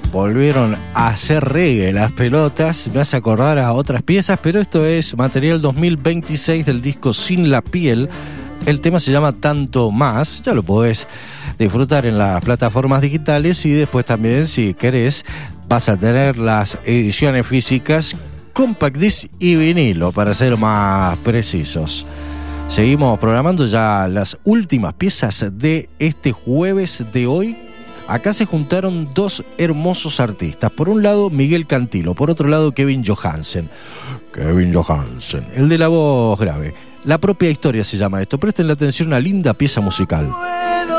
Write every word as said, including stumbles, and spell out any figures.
volvieron a hacer reggae las pelotas. Me hace acordar a otras piezas, pero esto es material dos mil veintiséis del disco Sin la Piel. El tema se llama Tanto Más. Ya lo podés disfrutar en las plataformas digitales y después también, si querés, vas a tener las ediciones físicas Compact Disc y vinilo, para ser más precisos. Seguimos programando ya las últimas piezas de este jueves de hoy. Acá se juntaron dos hermosos artistas. Por un lado, Miguel Cantilo. Por otro lado, Kevin Johansen. Kevin Johansen, el de la voz grave. La propia historia se llama esto. Presten la atención, una linda pieza musical.